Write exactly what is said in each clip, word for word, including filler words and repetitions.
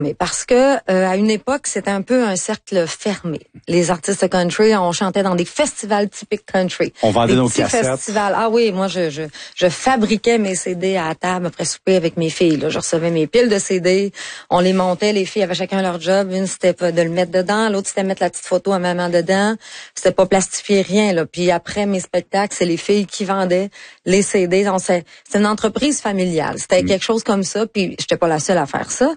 Mais parce que euh, à une époque, c'était un peu un cercle fermé. Les artistes country, on chantait dans des festivals typiques country. On vendait des nos petits cassettes. festivals. Ah oui, moi je je je fabriquais mes C D à la table après souper avec mes filles. Là, je recevais mes piles de C D, on les montait, les filles avaient chacun leur job. Une c'était pas de le mettre dedans, l'autre c'était mettre la petite photo à maman dedans. C'était pas plastifier rien là. Puis après mes spectacles, c'est les filles qui vendaient les C D. On sait, c'est une entreprise familiale. C'était mmh. quelque chose comme ça. Puis j'étais pas la seule à faire ça.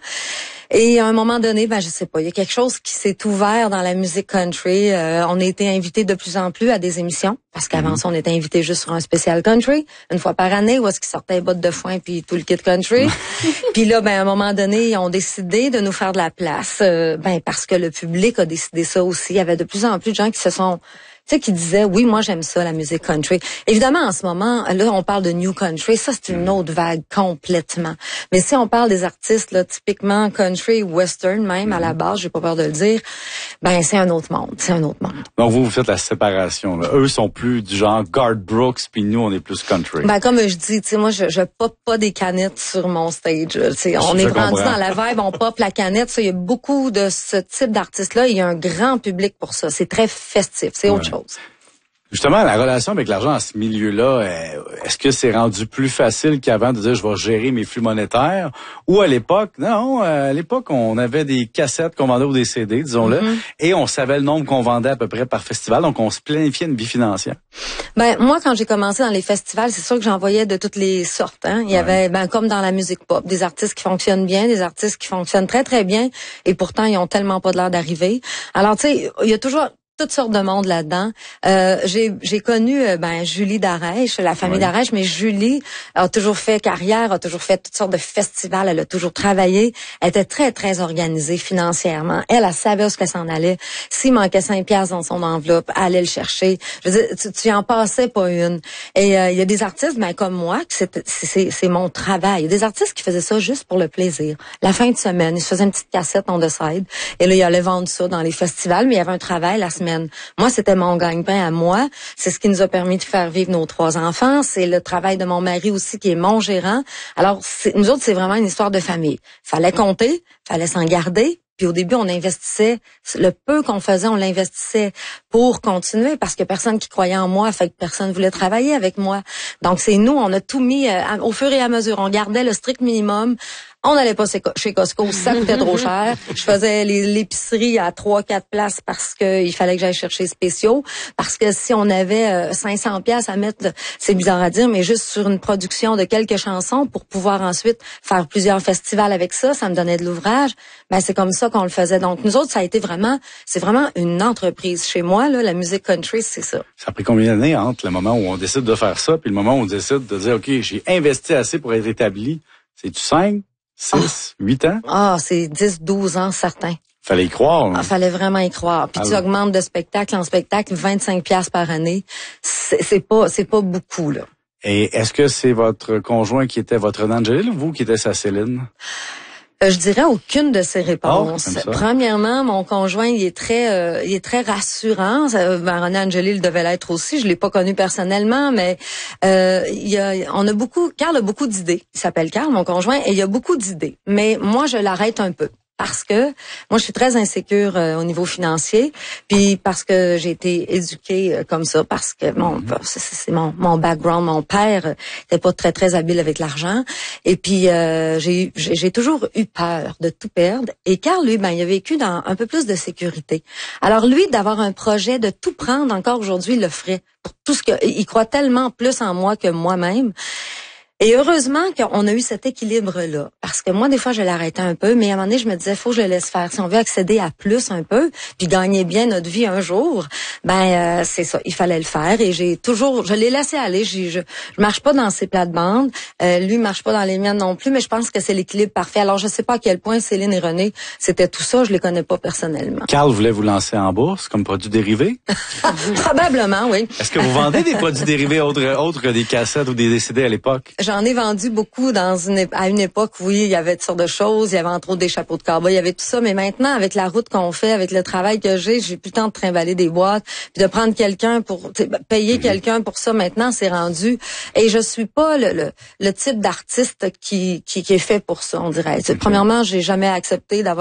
Et à un moment donné, ben je sais pas, il y a quelque chose qui s'est ouvert dans la musique country. Euh, on a été invités de plus en plus à des émissions, parce qu'avant mm-hmm. ça, on était invités juste sur un spécial country, une fois par année, où est-ce qu'ils sortaient les bottes de foin puis tout le kit country. Puis là, ben à un moment donné, ils ont décidé de nous faire de la place, euh, ben parce que le public a décidé ça aussi. Il y avait de plus en plus de gens qui se sont tu sais, qui disaient, oui, moi, j'aime ça, la musique country. Évidemment, en ce moment, là, on parle de new country. Ça, c'est une autre vague complètement. Mais si on parle des artistes, là, typiquement country, western, même, à la base, j'ai pas peur de le dire, ben, c'est un autre monde. C'est un autre monde. Donc, vous, vous faites la séparation, là. Eux sont plus du genre Garth Brooks, puis nous, on est plus country. Ben, comme je dis, tu sais, moi, je, je pop pas des canettes sur mon stage. Tu sais, on je est rendu dans la vibe, on pop la canette. Ça, il y a beaucoup de ce type d'artistes-là. Il y a un grand public pour ça. C'est très festif. C'est autre chose. Justement, la relation avec l'argent à ce milieu-là, est-ce que c'est rendu plus facile qu'avant de dire je vais gérer mes flux monétaires? Ou à l'époque, non, à l'époque, on avait des cassettes qu'on vendait ou des C D, disons-le, mm-hmm. et on savait le nombre qu'on vendait à peu près par festival, donc on se planifiait une vie financière. Ben moi, quand j'ai commencé dans les festivals, c'est sûr que j'en voyais de toutes les sortes. Hein. Il y ouais. avait, ben comme dans la musique pop, des artistes qui fonctionnent bien, des artistes qui fonctionnent très très bien, et pourtant ils ont tellement pas de l'air d'arriver. Alors tu sais, il y a toujours toutes sortes de monde là-dedans. Euh, j'ai j'ai connu ben Julie Darèche, la famille oui. Darèche, mais Julie a toujours fait carrière, a toujours fait toutes sortes de festivals, elle a toujours travaillé, elle était très très organisée financièrement. Elle, elle savait où ce qu'elle s'en allait. S'il manquait cinq piastres dans son enveloppe, elle allait le chercher. Je veux dire, tu, tu en passais pas une. Et euh, il y a des artistes ben comme moi, que c'est c'est c'est mon travail. Il y a des artistes qui faisaient ça juste pour le plaisir. La fin de semaine, ils se faisaient une petite cassette on the side et là ils allaient vendre ça dans les festivals, mais il y avait un travail la semaine. Moi, c'était mon gagne-pain à moi. C'est ce qui nous a permis de faire vivre nos trois enfants. C'est le travail de mon mari aussi qui est mon gérant. Alors, c'est, nous autres, c'est vraiment une histoire de famille. Fallait compter, fallait s'en garder. Puis au début, on investissait, le peu qu'on faisait, on l'investissait pour continuer parce que personne qui croyait en moi, fait que personne voulait travailler avec moi. Donc c'est nous, on a tout mis euh, au fur et à mesure. On gardait le strict minimum. On n'allait pas chez Costco, ça coûtait trop cher. Je faisais les, l'épicerie à trois, quatre places parce que il fallait que j'aille chercher spéciaux. Parce que si on avait euh, cinq cents piastres à mettre, c'est bizarre à dire, mais juste sur une production de quelques chansons pour pouvoir ensuite faire plusieurs festivals avec ça, ça me donnait de l'ouvrage. Ben c'est comme ça qu'on le faisait. Donc nous autres, ça a été vraiment, c'est vraiment une entreprise chez moi là. La musique country, c'est ça. Ça a pris combien d'années entre le moment où on décide de faire ça puis le moment où on décide de dire ok, j'ai investi assez pour être établi? C'est-tu cinq? six, huit ans? Ah, c'est dix, douze ans, certains. Fallait y croire. Ah, fallait vraiment y croire. Puis ah, tu augmentes de spectacle en spectacle, vingt-cinq piastres par année. C'est, c'est pas, c'est pas beaucoup, là. Et est-ce que c'est votre conjoint qui était votre Angèle ou vous qui était sa Céline? Euh, je dirais aucune de ces réponses. Oh, Premièrement, mon conjoint, il est très, euh, il est très rassurant. Ben, René Angélil devait l'être aussi. Je l'ai pas connu personnellement, mais euh, il y a, on a beaucoup. Carl a beaucoup d'idées. Il s'appelle Carl, mon conjoint, et il y a beaucoup d'idées. Mais moi, je l'arrête un peu. Parce que moi, je suis très insécure euh, au niveau financier, puis parce que j'ai été éduquée euh, comme ça, parce que mon c'est, c'est mon, mon background, mon père euh, était pas très très habile avec l'argent, et puis euh, j'ai, j'ai j'ai toujours eu peur de tout perdre. Et Carl, lui, ben il a vécu dans un peu plus de sécurité. Alors lui, d'avoir un projet, de tout prendre, encore aujourd'hui, il le ferait pour tout ce que il croit tellement plus en moi que moi-même. Et heureusement qu'on a eu cet équilibre-là. Parce que moi, des fois, je l'arrêtais un peu, mais à un moment donné, je me disais, faut que je le laisse faire. Si on veut accéder à plus un peu, puis gagner bien notre vie un jour, ben euh, c'est ça, il fallait le faire. Et j'ai toujours, je l'ai laissé aller. J'ai, je, je marche pas dans ses plates-bandes. Euh, lui marche pas dans les miennes non plus, mais je pense que c'est l'équilibre parfait. Alors, je sais pas à quel point Céline et René, c'était tout ça. Je les connais pas personnellement. Carl voulait vous lancer en bourse comme produit dérivé? Probablement, oui. Est-ce que vous vendez des produits dérivés autres, autres que des cassettes ou des C D à l'époque? J'en ai vendu beaucoup dans une à une époque, oui, il y avait toutes sortes de choses, il y avait entre autres des chapeaux de cowboy, il y avait tout ça, mais maintenant avec la route qu'on fait, avec le travail que j'ai, j'ai plus le temps de trimballer des boîtes, puis de prendre quelqu'un pour payer mmh. quelqu'un pour ça. Maintenant, c'est rendu et je suis pas le le, le type d'artiste qui, qui qui est fait pour ça, on dirait. Okay. Premièrement, j'ai jamais accepté d'avoir